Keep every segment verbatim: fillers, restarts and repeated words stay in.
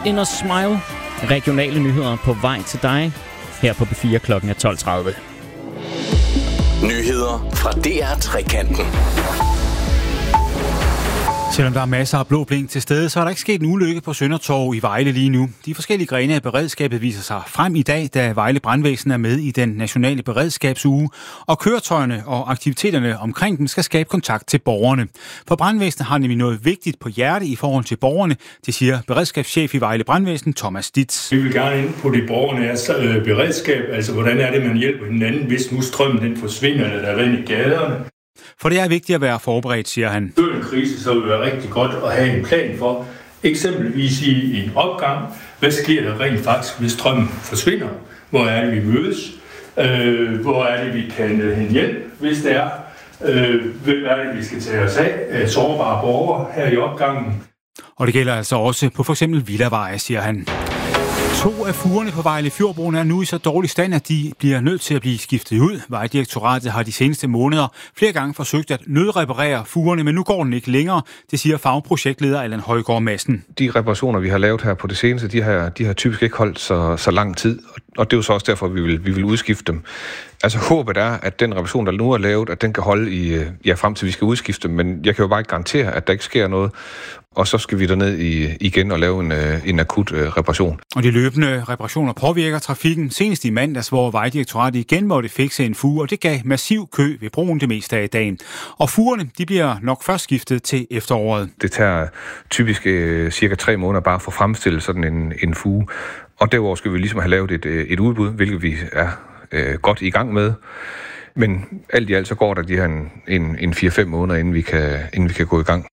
Inner Smile. Regionale nyheder på vej til dig her på B fire klokken er tolv tredive. Nyheder fra D R Trekanten. Selvom der er masser af blå blink til stede, så er der ikke sket en ulykke på Søndertorv i Vejle lige nu. De forskellige grene af beredskabet viser sig frem i dag, da Vejle Brandvæsen er med i den nationale beredskabsuge, og køretøjerne og aktiviteterne omkring dem skal skabe kontakt til borgerne. For brandvæsenet har nemlig noget vigtigt på hjerte i forhold til borgerne, det siger beredskabschef i Vejle Brandvæsen, Thomas Ditz. Vi vil gerne ind på det borgerne beredskab, altså hvordan er det, man hjælper hinanden, hvis nu strømmen den forsvinder, eller der er vand i gaderne. For det er vigtigt at være forberedt, siger han. Før en krise, så vil det være rigtig godt at have en plan for, eksempelvis i en opgang, hvad sker der rent faktisk, hvis strømmen forsvinder? Hvor er det, vi mødes? Øh, hvor er det, vi kan hente hjælp, hvis det er? Øh, hvad er det, vi skal tage os af? af sårbare borgere her i opgangen. Og det gælder altså også på for eksempel Villaveje, siger han. To af fugerne på Vejle Fjordbroen er nu i så dårlig stand, at de bliver nødt til at blive skiftet ud. Vejdirektoratet har de seneste måneder flere gange forsøgt at nødreparere fugerne, men nu går den ikke længere, det siger fagprojektleder Allan Højgaard Madsen. De reparationer, vi har lavet her på det seneste, de har, de har typisk ikke holdt så, så lang tid, og det er jo så også derfor, vi vil, vi vil udskifte dem. Altså håbet er, at den reparation, der nu er lavet, at den kan holde i, ja, frem til vi skal udskifte dem, men jeg kan jo bare ikke garantere, at der ikke sker noget, og så skal vi derned i, igen og lave en, en akut uh, reparation. Og de løbende reparationer påvirker trafikken. Senest i mandags, hvor Vejdirektoratet igen måtte fikse en fuge, og det gav massiv kø ved broen det meste af dagen. Og fugerne, de bliver nok først skiftet til efteråret. Det tager typisk uh, cirka tre måneder bare for at fremstille sådan en, en fuge, og derudover skal vi ligesom have lavet et, et udbud, hvilket vi er uh, godt i gang med. Men alt i alt så går der de her en, en, en fire fem måneder, inden vi, kan, inden vi kan gå i gang.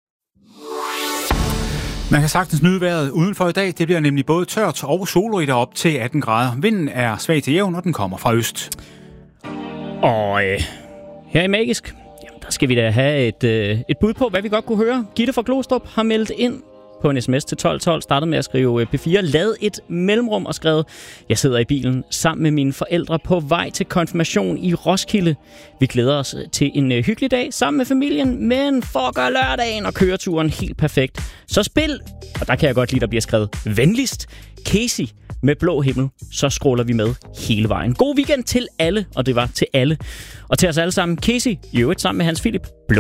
Man kan sagtens nyde vejret udenfor i dag. Det bliver nemlig både tørt og solrigt op til atten grader. Vinden er svag til jævn, og den kommer fra øst. Og øh, her i Magisk, jamen, der skal vi da have et, øh, et bud på, hvad vi godt kunne høre. Gitte fra Glostrup har meldt ind på en sms til tolv tolv, startede med at skrive P fire, lad et mellemrum og skrevet, jeg sidder i bilen sammen med mine forældre på vej til konfirmation i Roskilde. Vi glæder os til en øh, hyggelig dag sammen med familien, men for at gøre lørdagen og køreturen helt perfekt. Så spil, og der kan jeg godt lide, der bliver skrevet venligst, Casey med Blå Himmel, så scroller vi med hele vejen. God weekend til alle, og det var til alle. Og til os alle sammen, Casey, i øvrigt sammen med Hans Philip, Blå